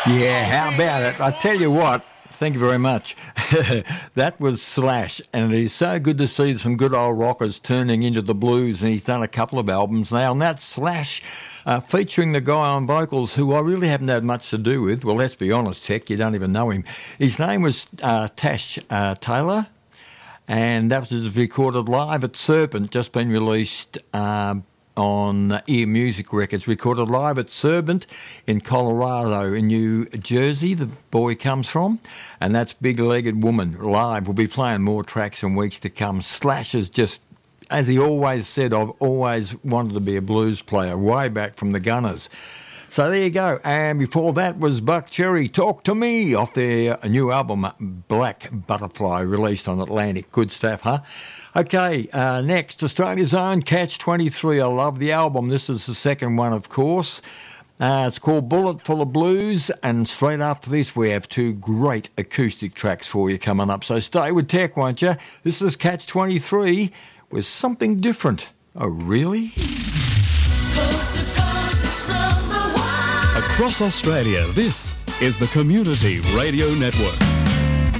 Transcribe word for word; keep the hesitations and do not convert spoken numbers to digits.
Yeah, how about it? I tell you what, thank you very much. That was Slash, and it is so good to see some good old rockers turning into the blues, and he's done a couple of albums now, and that's Slash uh, featuring the guy on vocals who I really haven't had much to do with. Well, let's be honest, Tech, you don't even know him. His name was uh, Tash uh, Taylor, and that was recorded live at Serpent, just been released um, on Ear Music Records, recorded live at Serpent in Colorado, in New Jersey, the boy comes from, and that's Big Legged Woman live. We'll be playing more tracks in weeks to come. Slash is just, as he always said, I've always wanted to be a blues player, way back from the Gunners. So there you go. And before that was Buck Cherry, Talk to Me, off their new album, Black Butterfly, released on Atlantic. Good stuff, huh? Okay, uh, next, Australia's own Catch twenty-three. I love the album. This is the second one, of course. Uh, it's called Bullet Full of Blues, and straight after this, we have two great acoustic tracks for you coming up. So stay with Tech, won't you? This is Catch twenty-three with something different. Oh, really? Coast to coast, it's number one. Across Australia, this is the Community Radio Network.